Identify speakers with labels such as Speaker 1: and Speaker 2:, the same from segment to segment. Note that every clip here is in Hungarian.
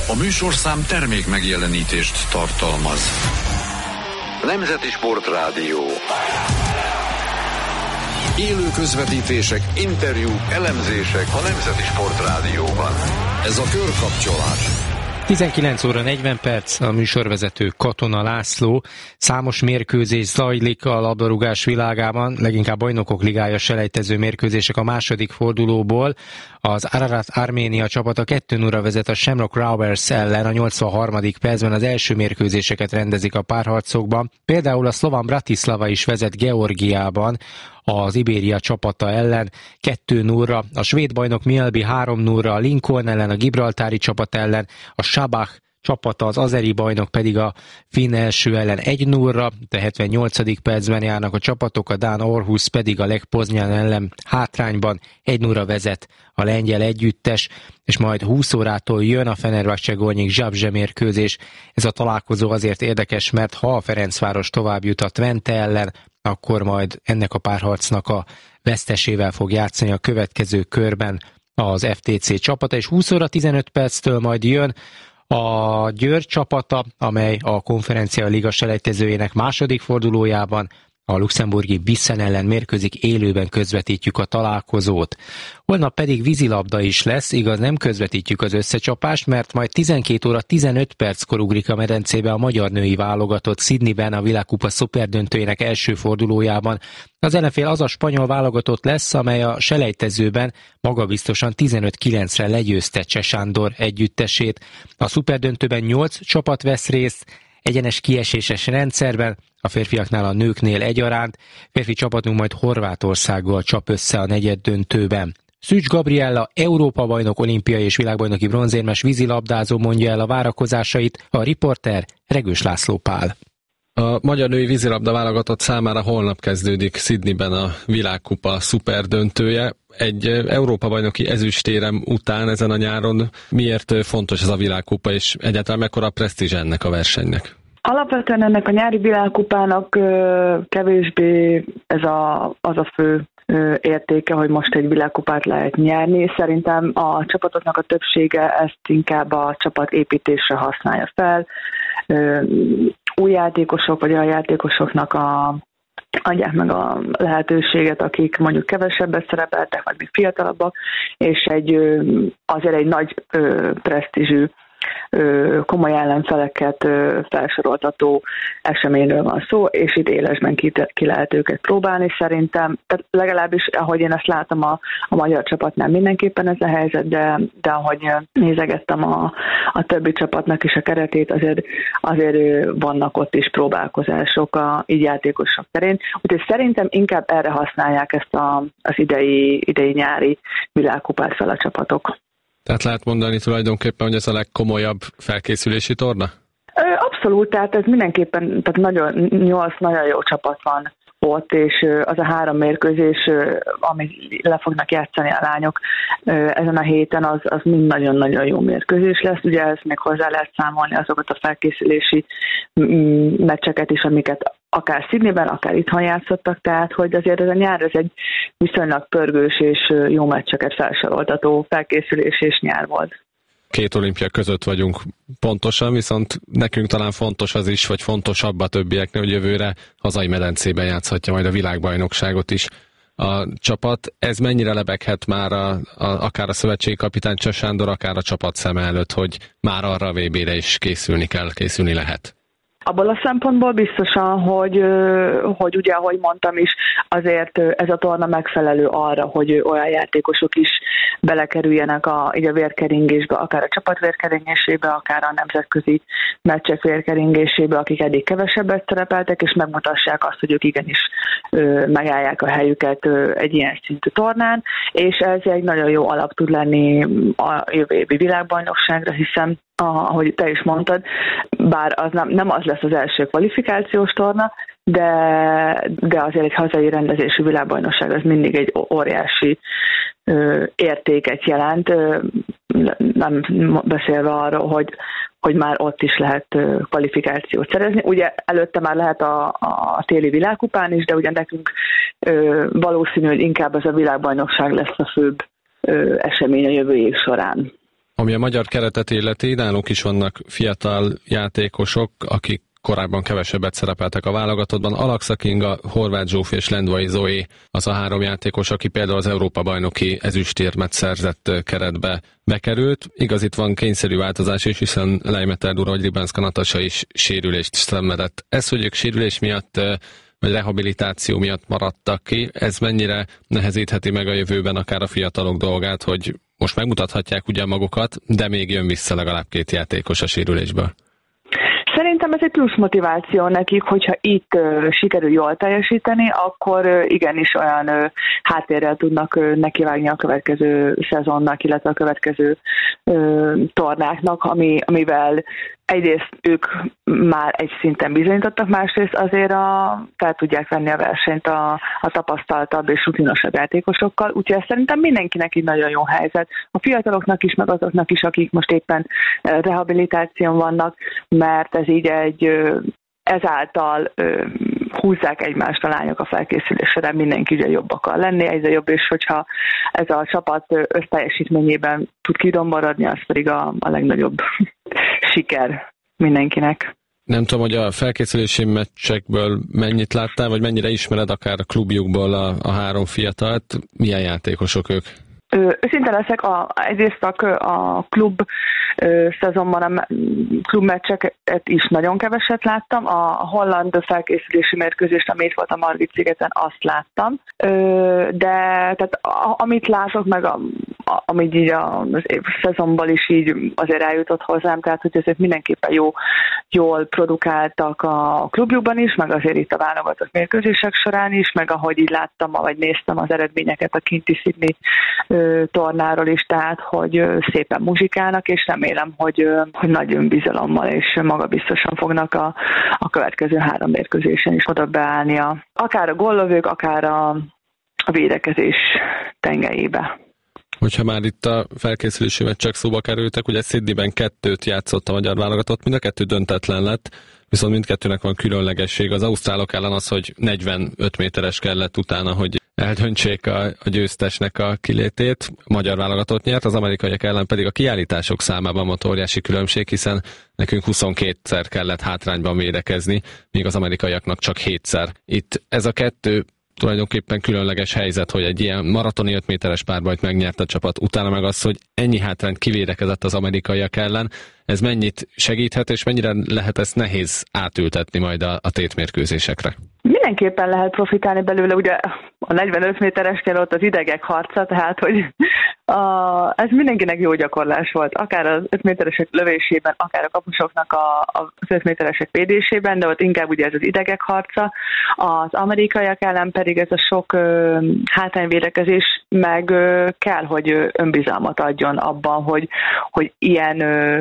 Speaker 1: A műsorszám termék megjelenítést tartalmaz. Nemzeti Sportrádió. Élő közvetítések, interjúk, elemzések a Nemzeti Sportrádióban. Ez a Körkapcsolás.
Speaker 2: 19 óra 40 perc, a műsorvezető Katona László. Számos mérkőzés zajlik a labdarúgás világában, leginkább bajnokok ligája selejtező mérkőzések a második fordulóból. Az Ararat Arménia csapata 2-0-ra vezet a Shamrock Rovers ellen, a 83. percben az első mérkőzéseket rendezik a párharcokban. Például a szlován Bratislava is vezet Georgiában az Ibéria csapata ellen 2-0-ra, a svéd bajnok Mjällby 3-0-ra, a Lincoln ellen, a gibraltári csapat ellen, a Sabah csapata, az azeri bajnok pedig a finn első ellen 1-0-ra, de 78. percben járnak a csapatok, a dán Aarhus pedig a Lech Poznan ellen hátrányban 1-0-ra vezet a lengyel együttes, és majd 20 órától jön a Fenerbahce Gornyi Zabrze mérkőzés. Ez a találkozó azért érdekes, mert ha a Ferencváros tovább jut a Twente ellen, akkor majd ennek a párharcnak a vesztesével fog játszani a következő körben az FTC csapata, és 20 óra 15 perctől majd jön a Győr csapata, amely a Konferencia Liga selejtezőjének második fordulójában a luxemburgi Bissen ellen mérkőzik, élőben közvetítjük a találkozót. Holnap pedig vízilabda is lesz, igaz, nem közvetítjük az összecsapást, mert majd 12 óra 15 perckor ugrik a medencébe a magyar női válogatott Sydneyben a világkupa szuperdöntőjének első fordulójában. Az ellenfél az a spanyol válogatott lesz, amely a selejtezőben magabiztosan 15-9-re legyőzte Cseh Sándor együttesét. A szuperdöntőben 8 csapat vesz részt, egyenes kieséses rendszerben, a férfiaknál, a nőknél egyaránt. Férfi csapatunk majd Horvátországgal csap össze a negyeddöntőben. Szűcs Gabriella, Európa-bajnok, olimpiai és világbajnoki bronzérmes vízilabdázó mondja el a várakozásait, a riporter Regős László Pál.
Speaker 3: A magyar női vízilabda válogatott számára holnap kezdődik Sydneyben a világkupa szuperdöntője. Egy Európa-bajnoki ezüstérem után ezen a nyáron miért fontos ez a világkupa, és egyáltalán mekkora presztízs ennek a versenynek?
Speaker 4: Alapvetően ennek a nyári világkupának kevésbé az a fő értéke, hogy most egy világkupát lehet nyerni. Szerintem a csapatoknak a többsége ezt inkább a csapatépítésre használja fel. Új játékosok, vagy olyan játékosoknak adják meg a lehetőséget, akik mondjuk kevesebbet szerepeltek, vagy még fiatalabbak, és azért egy nagy presztízsű, komoly ellenfeleket felsoroltató eseményről van szó, és itt élesben ki lehet őket próbálni szerintem. Tehát legalábbis, ahogy én ezt látom a magyar csapatnál mindenképpen ez a helyzet, de ahogy nézegettem a többi csapatnak is a keretét, azért vannak ott is próbálkozások így játékosok terén. Úgyhogy szerintem inkább erre használják ezt az idei nyári világkupát fel a csapatok.
Speaker 3: Tehát lehet mondani tulajdonképpen, hogy ez a legkomolyabb felkészülési torna?
Speaker 4: Abszolút, tehát ez mindenképpen, tehát 8 nagyon jó csapat van ott, és az a 3 mérkőzés, amit le fognak játszani a lányok ezen a héten, az mind nagyon-nagyon jó mérkőzés lesz. Ugye ezt még hozzá lehet számolni azokat a felkészülési meccseket is, amiket akár Sydneyben, akár itthon játszottak, tehát hogy azért ez a nyár ez egy viszonylag pörgős és jó meccseket felsoroltató felkészülés és nyár volt.
Speaker 3: 2 olimpia között vagyunk pontosan, viszont nekünk talán fontos az is, vagy fontosabb a többieknél, hogy jövőre hazai medencében játszhatja majd a világbajnokságot is a csapat. Ez mennyire lebeghet már akár a szövetségi kapitány Cseh Sándor, akár a csapat szeme előtt, hogy már arra a VB-re is készülni lehet?
Speaker 4: Abból a szempontból biztosan, hogy ugye, ahogy mondtam is, azért ez a torna megfelelő arra, hogy olyan játékosok is belekerüljenek a vérkeringésbe, akár a csapat vérkeringésébe, akár a nemzetközi meccsek vérkeringésébe, akik eddig kevesebbet szerepeltek, és megmutassák azt, hogy ők igenis megállják a helyüket egy ilyen szintű tornán, és ez egy nagyon jó alap tud lenni a jövő évi világbajnokságra, hiszen ahogy te is mondtad, bár az nem az lesz az első kvalifikációs torna, de azért egy hazai rendezésű világbajnokság az mindig egy óriási értéket jelent, nem beszélve arról, hogy már ott is lehet kvalifikációt szerezni. Ugye előtte már lehet a téli világkupán is, de ugye nekünk valószínű, hogy inkább ez a világbajnokság lesz a főbb esemény a jövő év során.
Speaker 3: Ami a magyar keretet illeti, nálunk is vannak fiatal játékosok, akik korábban kevesebbet szerepeltek a válogatottban. Alaksa Kinga, Horváth Zsófi és Lendvai Zoé az a 3 játékos, aki például az Európa-bajnoki ezüstérmet szerzett keretbe bekerült. Igaz, itt van kényszerű változás is, hiszen Leimeter Dura vagy Ribánszka Natasa is sérülést szenvedett. Ez, hogy ők sérülés miatt vagy rehabilitáció miatt maradtak ki, ez mennyire nehezítheti meg a jövőben akár a fiatalok dolgát, hogy most megmutathatják ugyan magukat, de még jön vissza legalább 2 játékos a sérülésből?
Speaker 4: Szerintem ez egy plusz motiváció nekik, hogyha itt sikerül jól teljesíteni, akkor igenis olyan háttérrel tudnak nekivágni a következő szezonnak, illetve a következő tornáknak, amivel egyrészt ők már egy szinten bizonyítottak, másrészt azért fel tudják venni a versenyt a tapasztaltabb és rutinosabb játékosokkal, úgyhogy ez szerintem mindenkinek így nagyon jó helyzet. A fiataloknak is, meg azoknak is, akik most éppen rehabilitáción vannak, mert ez így ezáltal húzzák egymást a lányok a felkészülésre, mindenki ugye jobb akar lenni, egyre jobb, és hogyha ez a csapat összteljesítményében tud kidomborodni, az pedig a legnagyobb siker mindenkinek.
Speaker 3: Nem tudom, hogy a felkészülési meccsekből mennyit láttál, vagy mennyire ismered akár a klubjukból a 3 fiatalt, milyen játékosok ők?
Speaker 4: Őszinte leszek, egyrészt a klub szezonban a klubmeccseket is nagyon keveset láttam. A holland felkészülési mérkőzést, ami itt volt a Margit-szigeten, azt láttam. De tehát amit látok, meg amit így az szezonban is így azért eljutott hozzám, tehát hogy ezért mindenképpen jól produkáltak a klubjukban is, meg azért itt a válogatott mérkőzések során is, meg ahogy így láttam, vagy néztem az eredményeket a kinti Sydney tornáról is, tehát hogy szépen muzsikálnak, és remélem, hogy nagy önbizalommal és magabiztosan fognak a következő 3 mérkőzésen is oda beállni akár a góllövők, akár a védekezés tengelyébe.
Speaker 3: Hogyha már itt a felkészülési meccsek szóba kerültek, ugye Sydneyben 2-t játszott a magyar válogatott, mind a 2 döntetlen lett, viszont mindkettőnek van különlegesség. Az ausztrálok ellen az, hogy 45 méteres kellett utána, hogy eldöntsék a győztesnek a kilétét. A magyar válogatott nyert, az amerikaiak ellen pedig a kiállítások számában volt óriási különbség, hiszen nekünk 22-szer kellett hátrányban védekezni, míg az amerikaiaknak csak 7-szer. Itt ez a 2 tulajdonképpen különleges helyzet, hogy egy ilyen maratoni 5 méteres párbajt megnyert a csapat, utána meg az, hogy ennyi hátrányt kivédekezett az amerikaiak ellen, ez mennyit segíthet, és mennyire lehet ezt nehéz átültetni majd a tétmérkőzésekre?
Speaker 4: Mindenképpen lehet profitálni belőle, ugye a 45 méteresnél ott az idegek harca, tehát hogy ez mindenkinek jó gyakorlás volt, akár az 5 méteresek lövésében, akár a kapusoknak az 5 méteresek védésében, de ott inkább ugye ez az idegek harca. Az amerikaiak ellen pedig ez a sok hátrányvédekezés meg kell, hogy önbizalmat adjon abban, hogy ilyen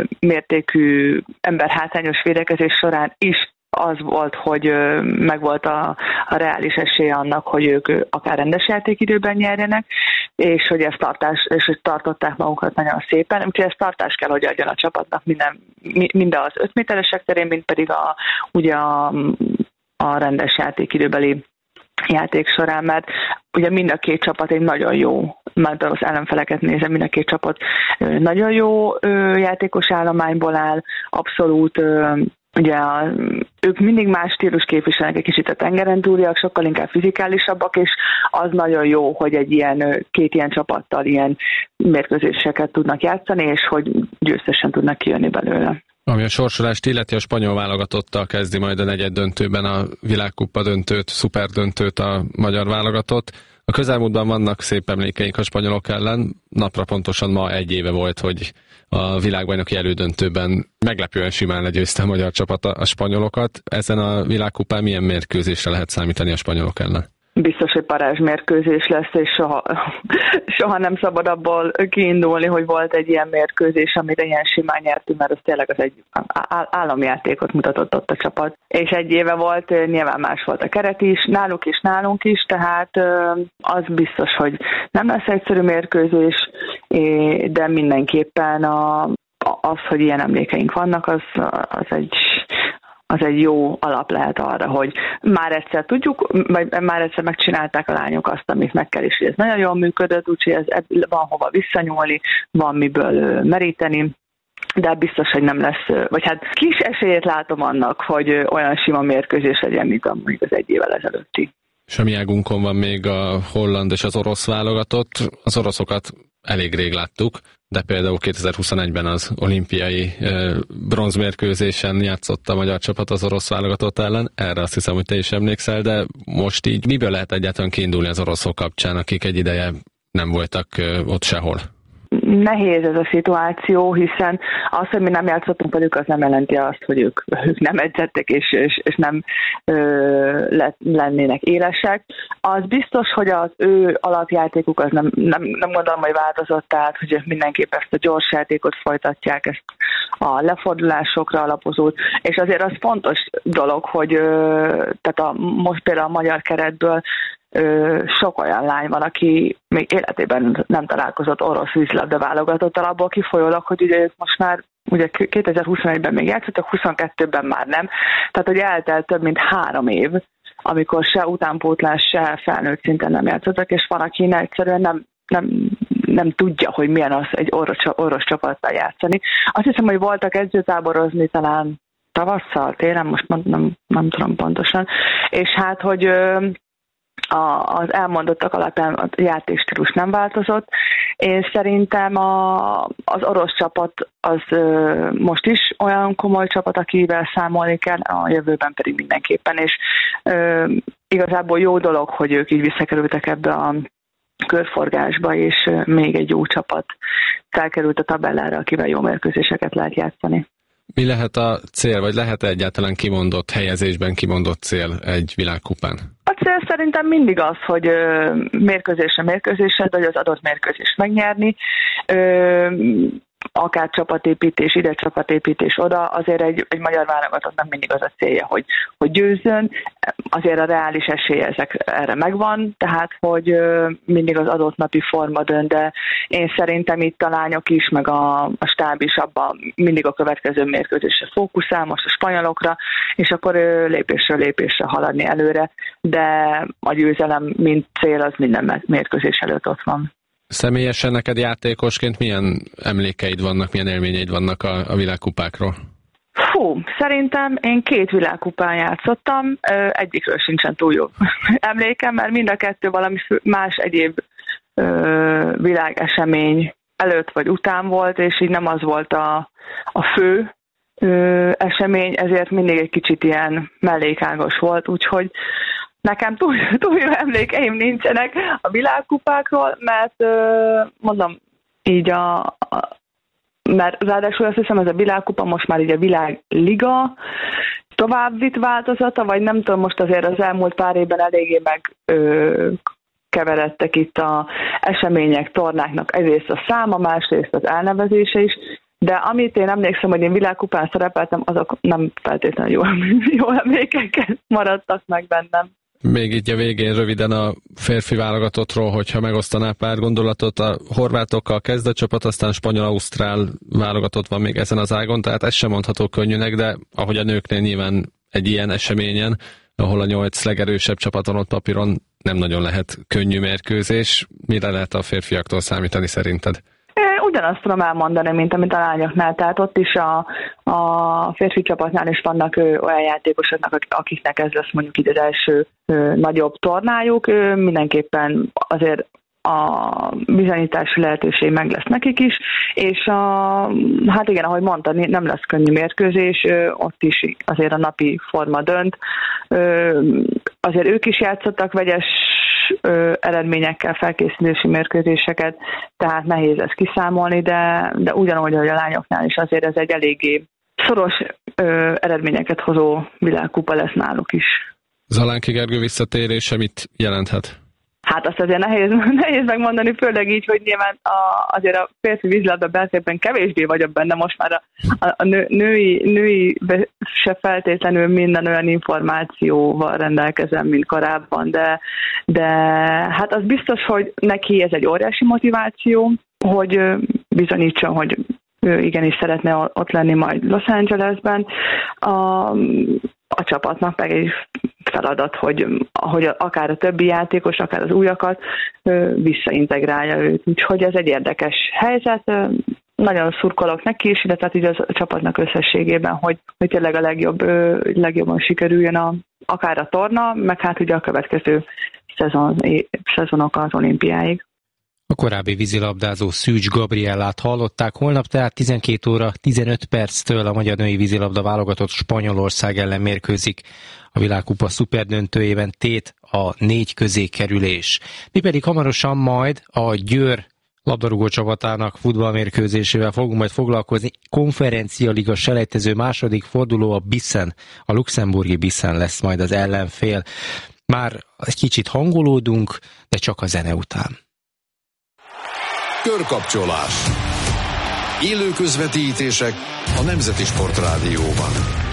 Speaker 4: mértékű emberhátrányos védekezés során is az volt, hogy megvolt a reális esélye annak, hogy ők akár rendes játékidőben nyerjenek, és hogy ezt tartották magukat nagyon szépen. Úgyhogy ezt tartást kell, hogy adjon a csapatnak mind az 5 méteresek terén, mind pedig ugye a rendes játékidőbeli játék során, mert ugye mind a 2 csapat egy nagyon jó, mert az ellenfeleket nézem, mind a 2 csapat nagyon jó játékos állományból áll, abszolút. Ugye ők mindig más stílus képviselnek, egy kicsit a tengeren túliak, sokkal inkább fizikálisabbak, és az nagyon jó, hogy egy ilyen 2 ilyen csapattal ilyen mérkőzéseket tudnak játszani, és hogy győztesen tudnak kijönni belőle.
Speaker 3: Ami a sorsolást illeti, a spanyol válogatottal kezdi majd a negyeddöntőben a világkupa döntőt, szuperdöntőt a magyar válogatott. A közelmúltban vannak szép emlékeink a spanyolok ellen. Napra pontosan ma 1 éve volt, hogy a világbajnoki elődöntőben meglepően simán legyőzte a magyar csapat a spanyolokat. Ezen a világkupán milyen mérkőzésre lehet számítani a spanyolok ellen?
Speaker 4: Biztos, hogy parázsmérkőzés lesz, és soha nem szabad abból kiindulni, hogy volt egy ilyen mérkőzés, amire ilyen simán nyertünk, mert az tényleg az egy államjátékot mutatott ott a csapat. És 1 éve volt, nyilván más volt a keret is, nálunk is, tehát az biztos, hogy nem lesz egyszerű mérkőzés, de mindenképpen az, hogy ilyen emlékeink vannak, az az egy jó alap lehet arra, hogy már egyszer tudjuk, vagy már egyszer megcsinálták a lányok azt, amit meg kell, és ez nagyon jól működött, úgyhogy ez van hova visszanyúlni, van miből meríteni, de biztos, hogy nem lesz, vagy hát kis esélyét látom annak, hogy olyan sima mérkőzés legyen, mint amúgy az 1 évvel ezelőtti.
Speaker 3: És a mi águnkon van még a holland és az orosz válogatott. Az oroszokat elég rég láttuk, de például 2021-ben az olimpiai bronzmérkőzésen játszott a magyar csapat az orosz válogatott ellen. Erre azt hiszem, hogy te is emlékszel, de most így miből lehet egyáltalán kiindulni az oroszok kapcsán, akik egy ideje nem voltak ott sehol?
Speaker 4: Nehéz ez a szituáció, hiszen az, hogy mi nem játszottunk velük, az nem jelenti azt, hogy ők nem edzettek és nem lennének élesek. Az biztos, hogy az ő alapjátékuk az nem gondolom, hogy változott, tehát hogy mindenképp ezt a gyors játékot folytatják, ezt a lefordulásokra alapozót, és azért az fontos dolog, hogy tehát most például a magyar keretből sok olyan lány van, aki még életében nem találkozott orosz vízilabda válogatottal, abból kifolyólag, hogy ugye ők most már ugye 2021-ben még játszottak, 22-ben már nem. Tehát, hogy eltelt több mint 3 év, amikor se utánpótlás, se felnőtt szinten nem játszottak, és van, aki egyszerűen nem tudja, hogy milyen az egy orosz csapattal játszani. Azt hiszem, hogy voltak edzőtáborozni talán tavasszal, télen, most nem tudom pontosan, és hát, hogy az elmondottak alapján a játékstílus nem változott. Én szerintem az orosz csapat az most is olyan komoly csapat, akivel számolni kell, a jövőben pedig mindenképpen, és igazából jó dolog, hogy ők így visszakerültek ebbe a körforgásba, és még egy jó csapat felkerült a tabellára, akivel jó mérkőzéseket lehet játszani.
Speaker 3: Mi lehet a cél, vagy lehet helyezésben kimondott cél egy világkupán?
Speaker 4: A cél szerintem mindig az, hogy mérkőzésre, vagy az adott mérkőzést megnyerni, akár csapatépítés, ide csapatépítés oda, azért egy magyar válogatottnak mindig az a célja, hogy győzzön, azért a reális esélye erre megvan, tehát hogy mindig az adott napi forma dönt, de én szerintem itt a lányok is, meg a stáb is abban mindig a következő mérkőzésre fókuszál, most a spanyolokra, és akkor lépésről lépésre haladni előre, de a győzelem mint cél az minden mérkőzés előtt ott van.
Speaker 3: Személyesen neked játékosként milyen emlékeid vannak, milyen élményeid vannak a világkupákról?
Speaker 4: Szerintem én 2 világkupán játszottam, egyikről sincsen túl jó emlékem, mert mind a 2 valami más egyéb világesemény előtt vagy után volt, és így nem az volt a fő esemény, ezért mindig egy kicsit ilyen mellékágos volt, úgyhogy nekem túl jó emlékeim nincsenek a világkupákról, mert mondom, így mert ráadásul azt hiszem, ez a világkupa most már így a világliga továbbvitt változata, vagy nem tudom, most azért az elmúlt pár évben eléggé keveredtek itt az események, tornáknak egyrészt a száma, másrészt az elnevezése is, de amit én emlékszem, hogy én világkupán szerepeltem, azok nem feltétlenül jó emlékek maradtak meg bennem.
Speaker 3: Még így a végén röviden a férfi válogatottról, hogyha megosztanál pár gondolatot, a horvátokkal kezd a csapat, aztán spanyol-ausztrál válogatott van még ezen az ágon, tehát ez sem mondható könnyűnek, de ahogy a nőknél nyilván egy ilyen eseményen, ahol a 8 legerősebb csapaton ott papíron nem nagyon lehet könnyű mérkőzés. Mire lehet a férfiaktól számítani szerinted?
Speaker 4: Ugyanazt tudom elmondani, mint amit a lányoknál, tehát ott is a férfi csapatnál is vannak olyan játékosoknak, akiknek ez lesz mondjuk így az első nagyobb tornájuk, mindenképpen azért a bizonyítási lehetőség meg lesz nekik is, és hát igen, ahogy mondta, nem lesz könnyű mérkőzés, ott is azért a napi forma dönt. Azért ők is játszottak vegyes eredményekkel felkészülési mérkőzéseket, tehát nehéz ezt kiszámolni, de ugyanúgy, ahogy a lányoknál is azért ez egy eléggé szoros eredményeket hozó világkupa lesz náluk is.
Speaker 3: Zalánki Gergő visszatérése mit jelenthet?
Speaker 4: Hát azt azért nehéz megmondani, főleg így, hogy nyilván azért a férfi vízilabda beszélben kevésbé vagyok benne, most már a női se feltétlenül minden olyan információval rendelkezem, mint korábban, de hát az biztos, hogy neki ez egy óriási motiváció, hogy bizonyítson, hogy ő igenis szeretne ott lenni majd Los Angelesben. A csapatnak meg egy feladat, hogy akár a többi játékos, akár az újakat visszaintegrálja őt. Úgyhogy ez egy érdekes helyzet. Nagyon szurkolok neki is, illetve így a csapatnak összességében, hogy tényleg a legjobban sikerüljön akár a torna, meg hát ugye a következő szezonok az olimpiáig.
Speaker 2: A korábbi vízilabdázó Szűcs Gabriellát hallották, holnap tehát 12 óra 15 perctől a magyar női vízilabda válogatott Spanyolország ellen mérkőzik. A világkupa szuperdöntőjében tét a 4 közé kerülés. Mi pedig hamarosan majd a Győr labdarúgó csapatának futballmérkőzésével fogunk majd foglalkozni. Konferencialiga selejtező második forduló a Bissen, a luxemburgi Bissen lesz majd az ellenfél. Már egy kicsit hangolódunk, de csak a zene után.
Speaker 1: Körkapcsolás. Élő közvetítések a Nemzeti Sportrádióban.